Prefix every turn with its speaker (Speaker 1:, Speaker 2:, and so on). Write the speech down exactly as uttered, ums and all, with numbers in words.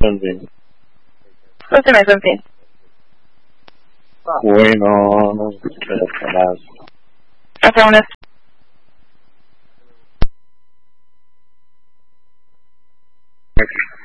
Speaker 1: en fin.
Speaker 2: Próximo eso, en fin.
Speaker 1: Bueno,
Speaker 2: hasta unas
Speaker 1: Thank you.